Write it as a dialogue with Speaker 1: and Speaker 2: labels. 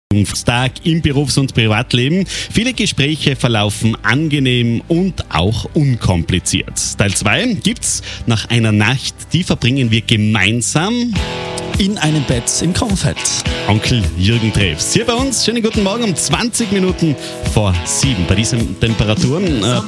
Speaker 1: Tag im Berufs- und Privatleben. Viele Gespräche verlaufen angenehm und auch unkompliziert. Teil 2 gibt's nach einer Nacht, die verbringen wir gemeinsam
Speaker 2: in einem Bett im Komfort.
Speaker 1: Onkel Jürgen Trebs. Hier bei uns, schönen guten Morgen um 20 Minuten vor 7. Bei diesen Temperaturen